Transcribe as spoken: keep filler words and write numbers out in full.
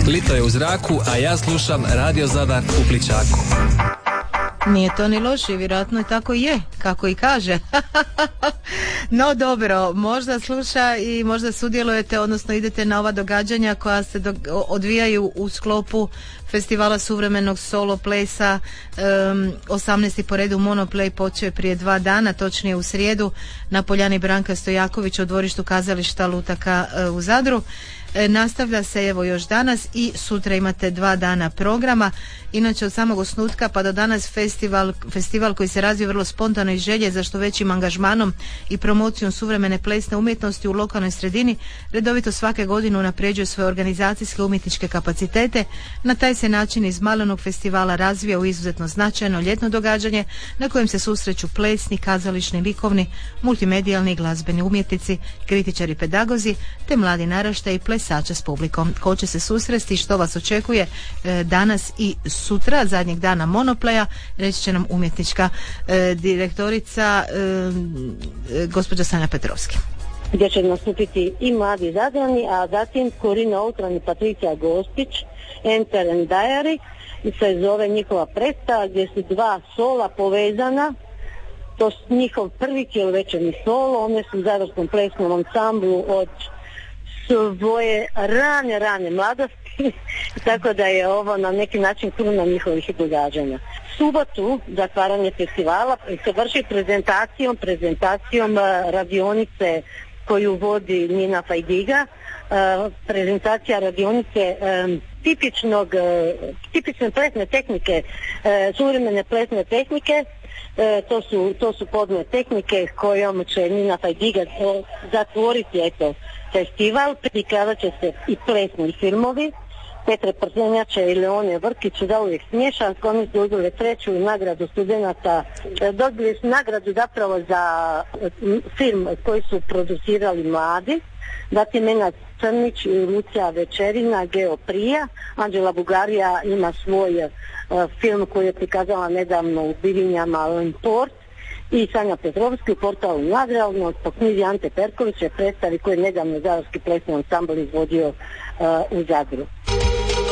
Lito je u zraku, a ja slušam Radio Zadar u Pličaku. Nije to ni loše, vjerojatno je tako je, kako i kaže. No dobro, možda sluša i možda sudjelujete, odnosno idete na ova događanja koja se do, odvijaju u sklopu festivala suvremenog solo plesa. um, osamnaesti po redu Monoplay počeo je prije dva dana, točnije u srijedu na Poljani Branka Stojakovića u dvorištu kazališta Lutaka uh, u Zadru. E, nastavlja se evo još danas i sutra imate dva dana programa. Inače od samog osnutka pa do danas festival, festival koji se razvio vrlo spontano iz želje za što većim angažmanom i promocijom suvremene plesne umjetnosti u lokalnoj sredini redovito svake godine unapređuje svoje organizacijske umjetničke kapacitete. Na taj se način iz malenog festivala razvija u izuzetno značajno ljetno događanje na kojem se susreću plesni, kazališni, likovni, multimedijalni i glazbeni umjetnici, kritičari, pedagozi te mladi naraštaji i plesača s publikom. Ko će se susresti, što vas očekuje e, danas i sutra, zadnjeg dana Monoplaya, reći će nam umjetnička e, direktorica e, e, gospođa Sanja Petrovski. Gdje će nastupiti i mladi Zadrani, a zatim Korina Outran i Patricija Gospić, Enter and Diary, se zove njihova predstava gdje su dva sola povezana. To su njihov prvi cijelovečerni solo, one su u Zadarskom plesnom ansamblu od svoje rane, rane mladosti, tako da je ovo na neki način kruna njihovih događanja. Subotu, zatvaranje festivala, se vrši prezentacijom, prezentacijom radionice koju vodi Nina Fajdiga, prezentacija radionice tipičnog, tipične plesne tehnike, suvremene plesne tehnike. E, to su, to su podne tehnike kojom će Nina Fajdiga zatvoriti eto, festival. Prikavat će se i plesni filmovi. Petre Przenjače i Leone Vrkić da uvijek smiješan, oni su dobili treću nagradu studenata. E, dobili su nagradu zapravo za film koji su producirali mladi. Zatim Nenad Crnić i Lucija Večerina, Geoprija. Anđela Bugarija ima svoj uh, film koji je prikazala nedavno u Birinjama Port. I Sanja Petrovski u portalu Nadrealno po knjizi Ante Perkovića predstavi koji je nedavno Zadarski plesni ansambl izvodio uh, u Zadru.